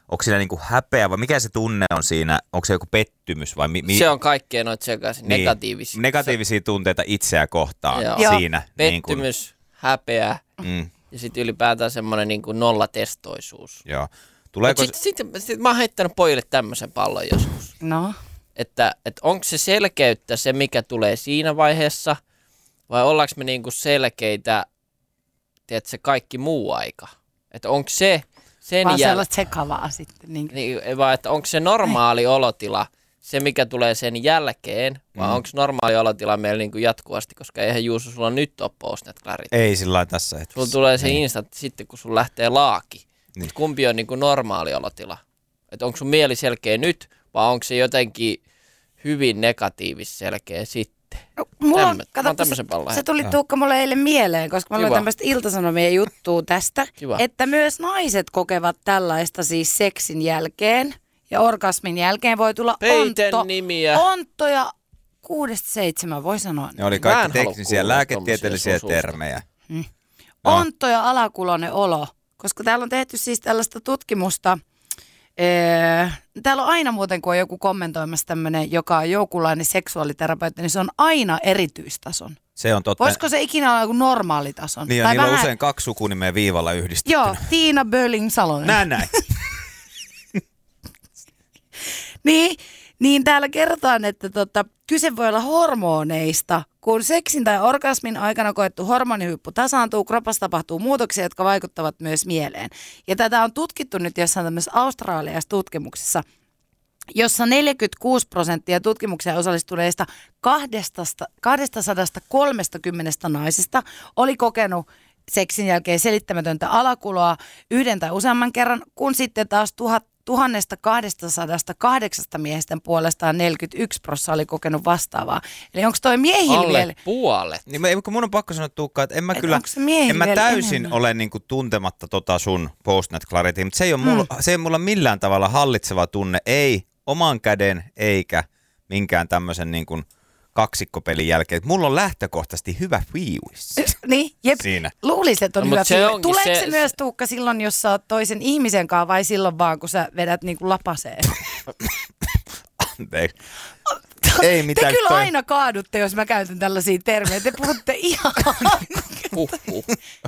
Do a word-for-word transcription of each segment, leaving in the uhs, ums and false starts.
onko siinä niinku häpeä vai mikä se tunne on siinä? Onko se joku pettymys vai mi- mi- Se on kaikkea noita sekaisin, niin, negatiivisia. Negatiivisia tunteita itseä kohtaan Joo. siinä. Pettymys, niin kun... häpeä mm. ja sitten ylipäätään semmoinen niin kuin nollatestoisuus. Joo. Tuleeko... Sitten sit, sit, mä oon heittänyt pojille tämmöisen pallon joskus. No. Että et onko se selkeyttä se, mikä tulee siinä vaiheessa, vai ollaanko me niinku selkeitä, tiedätkö, se kaikki muu aika? Että onko se sen vaan jäl... sellaista sekavaa sitten. Niin... Niin, vai että onko se normaali Ei. olotila se, mikä tulee sen jälkeen, vai mm. onko normaali olotila meillä niinku jatkuvasti, koska eihän Juuso sulla nyt ole postnet-klarit. Ei sillä lailla tässä hetkessä. Sulla tulee se instant sitten, kun sun lähtee laaki. Niin. Kumpi on niinku normaali olotila? Että onko sun mieli selkeä nyt, vai onko se jotenkin hyvin negatiivis selkeä sitten? No, mulla on, Tämmö, kato, se, se tuli Tuukka mulle eilen mieleen, koska mä luin tämmöistä Ilta-Sanomien juttua tästä, Kiva. että myös naiset kokevat tällaista siis seksin jälkeen ja orgasmin jälkeen voi tulla ontto, nimiä. onttoja kuudesta seitsemän, voi sanoa. Ne oli kaikki teknisiä lääketieteellisiä termejä. Hmm. No. Ontto ja alakuloinen olo, koska täällä on tehty siis tällaista tutkimusta. Ee, täällä on aina muuten, kun on joku kommentoimassa tämmöinen, joka on joukulainen seksuaaliterapeutti, niin se on aina erityistason. Se on totta. Voisiko se ikinä olla joku normaalitason? Niin, ja niillä vähän... on usein kaksi sukunimeä viivalla yhdistetty. Joo, Tiina Böling-Salonen. Näin näin. niin, niin täällä kerrotaan, että tota, kyse voi olla hormoneista. Kun seksin tai orgasmin aikana koettu hormonihyppy tasaantuu, kropassa tapahtuu muutoksia, jotka vaikuttavat myös mieleen. Ja tätä on tutkittu nyt jossain tämmöisessä australialaisessa tutkimuksessa, jossa neljäkymmentäkuusi prosenttia tutkimukseen osallistuneista kaksisataakolmekymmentä naisista oli kokenut seksin jälkeen selittämätöntä alakuloa yhden tai useamman kerran, kun sitten taas tuhatkaksisataakahdeksan miesten puolestaan neljäkymmentäyksi prosenttia oli kokenut vastaavaa. Eli onko toi miehillä alle vielä? puolet. Niin mä, mun on pakko sanoa, Tuukka, että en mä Et kyllä, en mä täysin enemmän? ole niinku tuntematta tota sun postnet-klaritia, mutta se ei ole mulla, mm. se ei mulla millään tavalla hallitseva tunne, ei oman käden eikä minkään tämmöisen niinku kaksikkopelin jälkeen. Mulla on lähtökohtaisesti hyvä fiilis. Niin, jep. Siinä. Luulisin, että on no, hyvä fiilis. Tuleeko se, se myös, Tuukka, silloin, jos sä oot toisen ihmisen kanssa vai silloin vaan, kun sä vedät niinku lapaseen? Anteeksi. Ei mitään. Te kyllä toi... aina kaadutte, jos mä käytän tällaisia termejä. Te puhutte ihan... Huh, huh.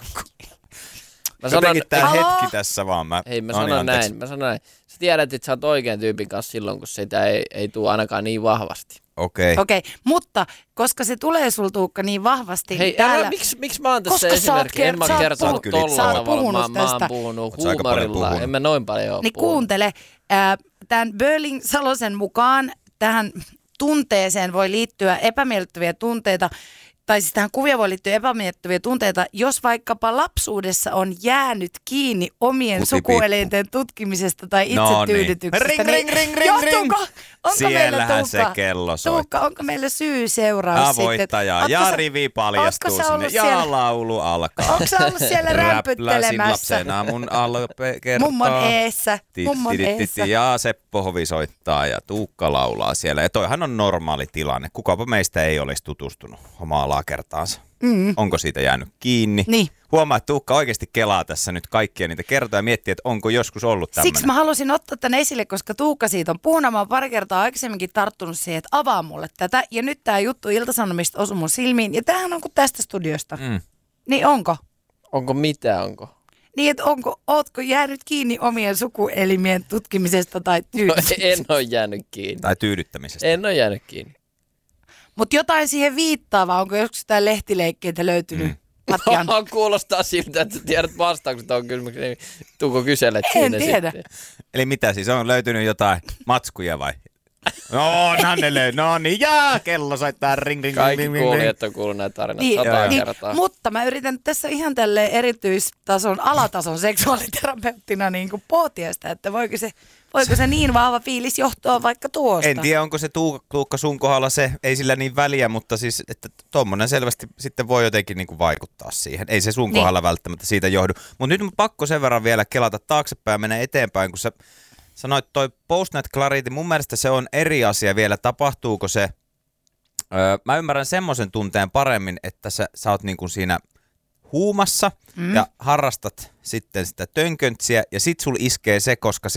Mä sanon, jotenkin tää Halo? hetki tässä vaan. Mä, Hei, mä no sanon niin, näin. Mä sanon näin. Sä tiedät, että sä oot oikean tyypin kanssa silloin, kun sitä ei, ei tule ainakaan niin vahvasti. Okei. Okay. Okei, okay, mutta koska se tulee sul, Tuukka, niin vahvasti Hei, täällä... älä, miksi, miksi mä oon tässä koska esimerkki? En mä oon kertonut tolla tavalla. Mä, mä oon puhunut huumorilla. En mä noin paljon ole Niin puhunut. kuuntele. Äh, tämän Böling-Salosen mukaan tähän tunteeseen voi liittyä epämiellyttäviä tunteita, tai siis tähän kuvia voi liittyä epämiellyttäviä tunteita, jos vaikkapa lapsuudessa on jäänyt kiinni omien Kutipippu. sukuelinten tutkimisesta tai No itsetyydytyksestä. niin. Ring, ring, ring, ring, johtuuko, onko Siellähän meillä, se Tuukka, kello soi. Tuukka, onko meillä syy seuraus sitten? Voittaja. Ja sä, rivi paljastuu sinne. Ja siellä, laulu alkaa. Onko sä ollut siellä rämpyttelemässä? Lapsena mun alpe kertaa. Mummon eessä. Mummon eessä. Ja Seppo Hovi soittaa ja Tuukka laulaa siellä. Ja toihan on normaali tilanne. Kukapa meistä ei olisi tutustunut omaa alakertaansa. Mm. Onko siitä jäänyt kiinni? Niin. Huomaa, että Tuukka oikeasti kelaa tässä nyt kaikkia niitä kertoja ja miettii, että onko joskus ollut tämmöinen. Siksi mä halusin ottaa tämän esille, koska Tuukka siitä on puhunut. Mä oon pari kertaa aikaisemminkin tarttunut siihen, että avaa mulle tätä. Ja nyt tää juttu Ilta-Sanomista osui mun silmiin. Ja tämähän on kuin tästä studiosta. Mm. Niin onko? Onko mitä, onko? Niin, että onko, ootko jäänyt kiinni omien sukuelimien tutkimisesta tai tyydyttämisestä? No, en ole jäänyt kiinni. Tai tyydyttämisestä. En ole jäänyt kiinni. Mutta jotain siihen viittaavaa, onko joskus jotain lehtileikkeitä löytynyt? Mm. No, kuulostaa siltä, että tiedät vastaukset tuohon kysymykseen. Tuuko kyselet en siinä tiedä. Sitten? Eli mitä siis, on löytynyt jotain matskuja vai? No, Nannele, no niin, ja kello soittaa ring, ring, Kaikki ring, ring, kuulijat on kuullut näitä tarinoita niin, sata niin, kertaa. Mutta mä yritän tässä ihan tälleen erityistason, alatason seksuaaliterapeuttina niin kuin pohtia sitä, että voiko se, voiko se niin vahva fiilis johtua vaikka tuosta. En tiedä, onko se Tuukka sun kohdalla se, ei sillä niin väliä, mutta siis, että tommonen selvästi sitten voi jotenkin niin kuin vaikuttaa siihen. Ei se sun niin. kohdalla välttämättä siitä johdu. Mutta nyt on pakko sen verran vielä kelata taaksepäin ja mennä eteenpäin, kun sä sanoit toi postnet clarity, mun mielestä se on eri asia vielä. Tapahtuuko se, öö, mä ymmärrän semmoisen tunteen paremmin, että sä, sä oot niin kuin siinä huumassa mm. ja harrastat sitten sitä tönköntsiä ja sit sul iskee se, koska se